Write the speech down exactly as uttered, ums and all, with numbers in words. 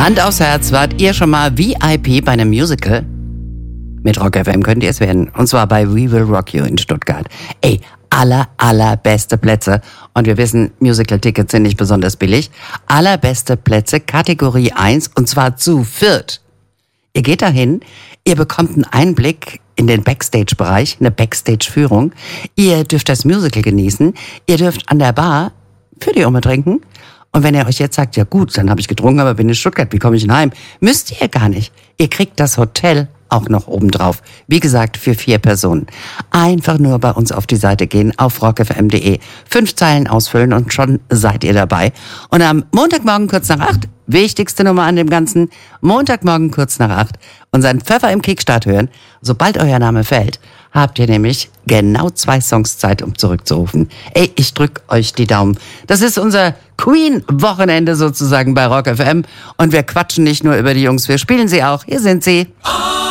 Hand aufs Herz, wart ihr schon mal V I P bei einem Musical? Mit Rock F M könnt ihr es werden. Und zwar bei We Will Rock You in Stuttgart. Ey, aller, allerbeste Plätze. Und wir wissen, Musical-Tickets sind nicht besonders billig. Allerbeste Plätze, Kategorie eins, und zwar zu viert. Ihr geht dahin, ihr bekommt einen Einblick in den Backstage-Bereich, eine Backstage-Führung. Ihr dürft das Musical genießen. Ihr dürft an der Bar für die Umme trinken. Und wenn ihr euch jetzt sagt, ja gut, dann habe ich getrunken, aber bin in Stuttgart, wie komme ich denn heim? Müsst ihr gar nicht. Ihr kriegt das Hotel auch noch obendrauf. Wie gesagt, für vier Personen. Einfach nur bei uns auf die Seite gehen, auf rock f m punkt d e. Fünf Zeilen ausfüllen und schon seid ihr dabei. Und am Montagmorgen kurz nach acht, wichtigste Nummer an dem Ganzen, Montagmorgen kurz nach acht, unseren Pfeffer im Kickstart hören. Sobald euer Name fällt, habt ihr nämlich genau zwei Songs Zeit, um zurückzurufen. Ey, ich drück euch die Daumen. Das ist unser Queen-Wochenende sozusagen bei Rock F M. Und wir quatschen nicht nur über die Jungs, wir spielen sie auch. Hier sind sie.